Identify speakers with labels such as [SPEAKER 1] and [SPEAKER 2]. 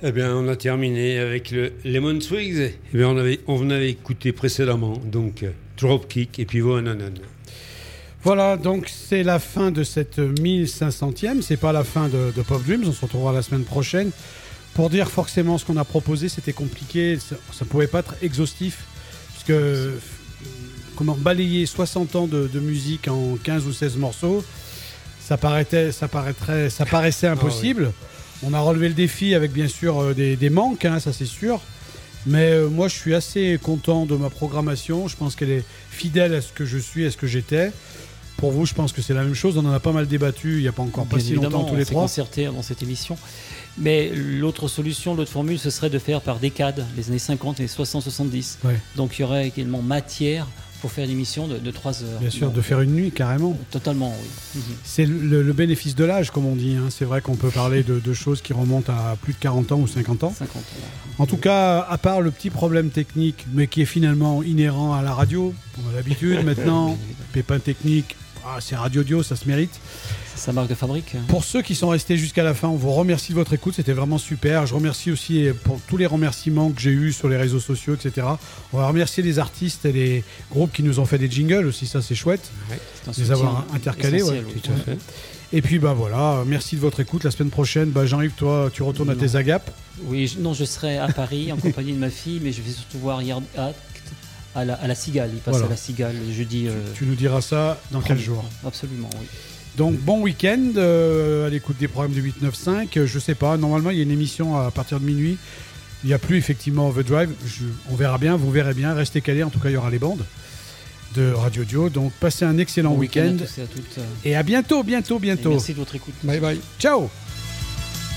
[SPEAKER 1] Eh bien, on a terminé avec le Lemon Twigs. Eh bien, on venait écouter précédemment, donc Dropkick et puis Vonanan.
[SPEAKER 2] Voilà, donc c'est la fin de cette 1500e. C'est pas la fin de Pop Dreams. On se retrouvera la semaine prochaine. Pour dire forcément ce qu'on a proposé, c'était compliqué. Ça pouvait pas être exhaustif. Puisque comment balayer 60 ans de musique en 15 ou 16 morceaux, ça paraissait impossible. Ah, oui. On a relevé le défi avec bien sûr des manques, hein, ça c'est sûr. Mais moi je suis assez content de ma programmation. Je pense qu'elle est fidèle à ce que je suis, à ce que j'étais. Pour vous, je pense que c'est la même chose. On en a pas mal débattu il n'y a pas encore si longtemps tous les trois.
[SPEAKER 3] On s'est concerté avant cette émission. Mais l'autre solution, l'autre formule, ce serait de faire par décades, les années 50, les 60, 70. Ouais. Donc il y aurait également matière pour faire une émission de 3 heures.
[SPEAKER 2] Bien sûr, de faire une nuit carrément.
[SPEAKER 3] Totalement, oui.
[SPEAKER 2] C'est le bénéfice de l'âge, comme on dit. Hein. C'est vrai qu'on peut parler de choses qui remontent à plus de 40 ans ou 50 ans. 50 ans. En tout cas, à part le petit problème technique, mais qui est finalement inhérent à la radio, on a l'habitude maintenant, pépin technique, c'est Radio-Dio, ça se mérite.
[SPEAKER 3] C'est sa marque de fabrique.
[SPEAKER 2] Pour ceux qui sont restés jusqu'à la fin, on vous remercie de votre écoute, c'était vraiment super. Je remercie aussi pour tous les remerciements que j'ai eus sur les réseaux sociaux, etc. On va remercier les artistes et les groupes qui nous ont fait des jingles aussi, ça c'est chouette. Ouais, c'est les avoir intercalés. Ouais, tout à fait. Et puis voilà, merci de votre écoute. La semaine prochaine, Jean-Yves, toi, tu retournes à tes agapes.
[SPEAKER 3] Oui, je serai à Paris en compagnie de ma fille, mais je vais surtout voir Yard Act à la Cigale. Il passe à la Cigale jeudi.
[SPEAKER 2] Tu nous diras ça dans quel jour?
[SPEAKER 3] Absolument, oui.
[SPEAKER 2] Donc bon week-end à l'écoute des programmes du 895. Je sais pas, normalement il y a une émission à partir de minuit. Il n'y a plus effectivement Overdrive. On verra bien, vous verrez bien. Restez calés, en tout cas il y aura les bandes de Radio-Dio. Donc passez un excellent week-end.
[SPEAKER 3] À tous et à toutes.
[SPEAKER 2] Et à bientôt.
[SPEAKER 3] Et merci de votre écoute.
[SPEAKER 2] Bye bye. Ciao.